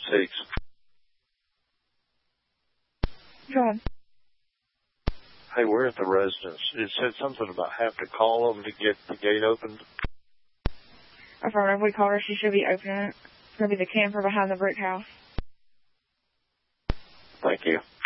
Thanks. Go ahead. Hey, we're at the residence. It said something about having to call them to get the gate opened. Affirmative. We called her. She should be opening it. It's going to be the camper behind the brick house. Thank you.